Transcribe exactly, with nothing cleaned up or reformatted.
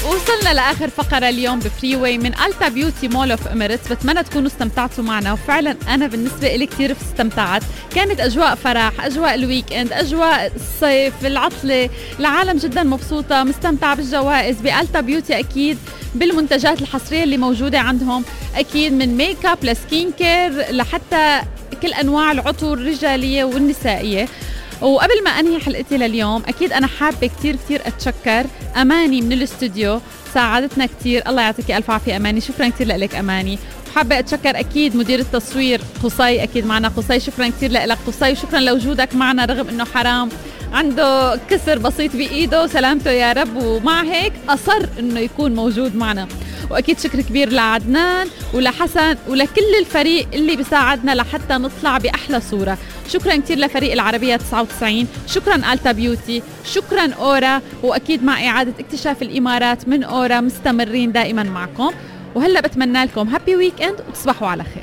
وصلنا لآخر فقرة اليوم بفري واي من ألتا بيوتي مول اوف اميريتس. بتمنى تكونوا استمتعتوا معنا، وفعلا أنا بالنسبة إلي كتير استمتعت. كانت أجواء فرح، أجواء الويك اند، أجواء الصيف، العطلة، العالم جدا مبسوطة مستمتعة بالجوائز بألتا بيوتي. أكيد بالمنتجات الحصرية اللي موجودة عندهم، أكيد من ميك اب لسكين كير لحتى كل أنواع العطور الرجالية والنسائية. وقبل ما أنهي حلقتي لليوم، أكيد أنا حابة كتير كتير أتشكر أماني من الاستوديو، ساعدتنا كتير. الله يعطيكي ألف عافية أماني، شكرا كتير لك أماني. وحابة أتشكر أكيد مدير التصوير قصي، أكيد معنا قصي، شكرا كتير لك قصي، شكرا لوجودك معنا رغم أنه حرام عنده كسر بسيط بإيده، سلامته يا رب، ومع هيك أصر أنه يكون موجود معنا. وأكيد شكر كبير لعدنان ولحسن ولكل الفريق اللي بيساعدنا لحتى نطلع بأحلى صورة. شكرا كتير لفريق العربية تسعة وتسعين، شكرا ألتا بيوتي، شكرا أورا، وأكيد مع إعادة اكتشاف الإمارات من أورا مستمرين دائما معكم. وهلأ بتمنى لكم هابي ويك اند وتصبحوا على خير.